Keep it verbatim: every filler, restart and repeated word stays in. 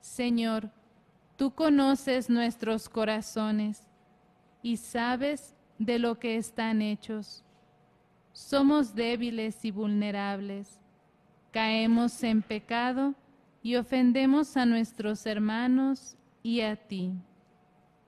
Señor, tú conoces nuestros corazones y sabes de lo que están hechos. Somos débiles y vulnerables, caemos en pecado y ofendemos a nuestros hermanos y a ti.